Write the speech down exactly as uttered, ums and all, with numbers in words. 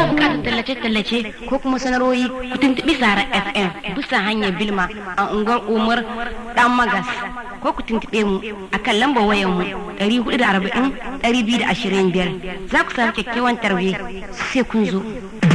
kuna bukatar tallace-tallace ko kuma sanarwoyi ku tuntuɓi Sara F M bisa hanyar Bilma a unguwar Umar Dan Magas ko ku tuntuɓe mu a kan lambar wayar mu ɗari hudu da arba'in ɗari biyu da ashirin biyar. Za ku samu kyakkyawan tarbe sai kun zo.